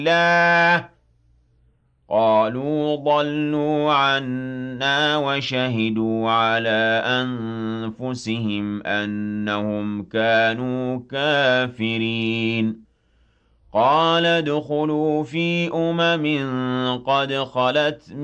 الله قالوا ضلوا عنا وشهدوا على أنفسهم أنهم كانوا كافرين قال ادخلوا في قد خلت